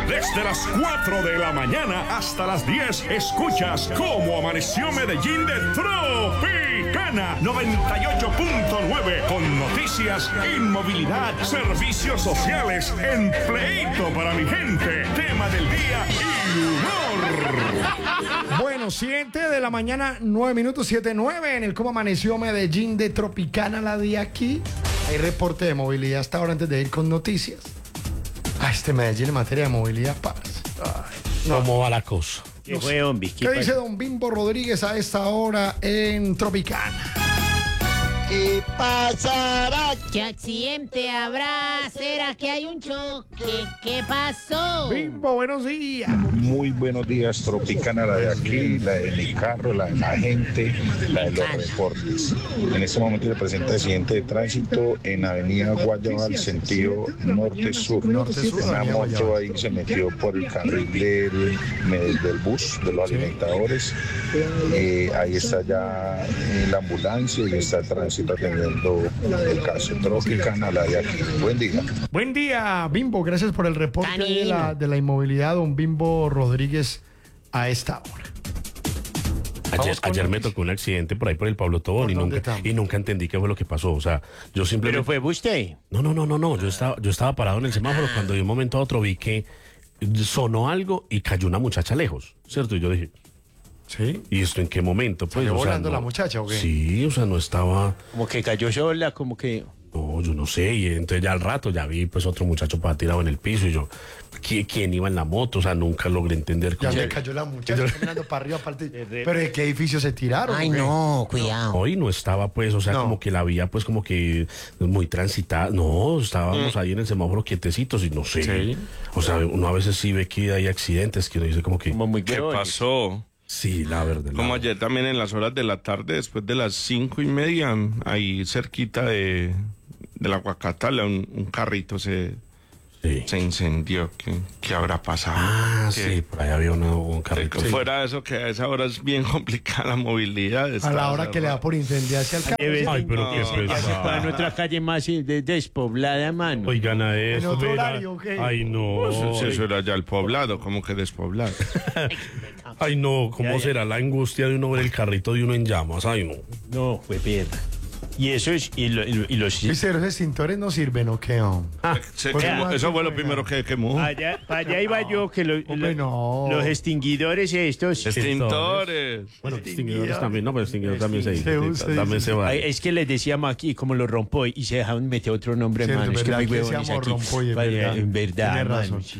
Desde las 4 de la mañana hasta las 10, escuchas cómo amaneció Medellín de Tropicana 98.9, con noticias, inmovilidad, servicios sociales, empleito para mi gente, tema del día y humor. Bueno, 7 de la mañana, 9 minutos, 7:09 en el cómo amaneció Medellín de Tropicana, la de aquí. Hay reporte de movilidad hasta ahora antes de ir con noticias. Este Medellín en materia de movilidad, paz. ¿Cómo va la cosa? ¿Qué fue, hombre? ¿Qué dice don Bimbo Rodríguez a esta hora en Tropicana? ¿Qué pasará? ¿Qué accidente habrá? ¿Será que hay un choque? ¿Qué pasó? Bimbo, buenos días. Muy buenos días, Tropicana, la de aquí, la de mi carro, la de la gente, la de los reportes. En este momento se presenta accidente de tránsito en Avenida Guayabal, sentido norte-sur. Una moto ahí se metió por el carril del bus, de los alimentadores. Ahí está ya la ambulancia y está el tránsito atendiendo el caso. Tropicana, la de aquí. Buen día. Buen día, Bimbo. Gracias por el reporte de la inmovilidad, don Bimbo Rodríguez, a esta hora. Ayer me tocó un accidente por ahí por el Pablo Tobón y nunca entendí qué fue lo que pasó. O sea, yo simplemente... ¿Pero fue usted? No. Yo estaba parado en el semáforo cuando de un momento a otro vi que sonó algo y cayó una muchacha lejos, ¿cierto? Y yo dije... ¿Sí? ¿Y esto en qué momento? Pues, ¿Salió volando la muchacha o qué? Sí, o sea, no estaba... Como que cayó sola, como que... No, yo no sé, y entonces ya al rato ya vi pues otro muchacho para tirado en el piso y yo, ¿quién iba en la moto? O sea, nunca logré entender Ya cómo... me cayó la muchacha caminando para arriba, aparte. ¿Pero de qué edificio se tiraron? Ay, o qué? no, cuidado. Hoy no estaba pues, o sea, No. como que la vía pues como que muy transitada. No, estábamos ahí en el semáforo quietecitos y no sé. Sí. O sea, uno a veces sí ve que hay accidentes que uno dice como que... Como muy ¿Qué huevones. pasó? Sí, la verdad. Como ayer también en las horas de la tarde, después de las 5:30, ahí cerquita de la Guacatala, un carrito se incendió. ¿Qué habrá pasado? Ah, ¿Qué? sí, por ahí había un carrito. Que fuera eso, que a esa hora es bien complicada la movilidad. A la hora que le da por incendiarse al carro. Ay, pero qué Ya se pesado. fue en otra calle más despoblada, mano. Oigan a eso. otro mira. horario, ¿o qué? Ay, no. Eso era ya el poblado, como que despoblado. Ay, no, ¿cómo será la angustia de uno ver el carrito de uno en llamas? Ay, no. No, fue pierda. Y eso es... Y los... ¿Viste, los extintores no sirven o qué? Se Pues quemó, no, eso fue lo no, primero que quemó. Para allá iba yo, que Hombre, no. los extinguidores estos... Extintores. Bueno, extinguidores también, no, pero extinguidor también se Se usa, también se va. Ay, es que les decíamos aquí, como lo rompo y se dejaron meter otro nombre, Cierto, mano. Es que verdad, muy que huevones decíamos aquí. rompo y es Vaya, verdad. en verdad, Tiene mano. razón.